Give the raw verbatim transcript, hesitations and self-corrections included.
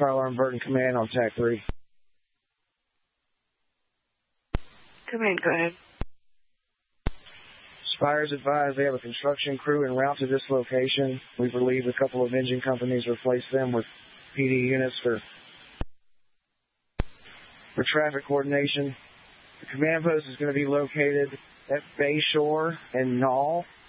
Fire alarm Burton Command on T A C three. Command, go ahead. Spires advise they have a construction crew en route to this location. We've relieved a couple of engine companies, replaced them with P D units for, for traffic coordination. The command post is going to be located at Bayshore and Knoll.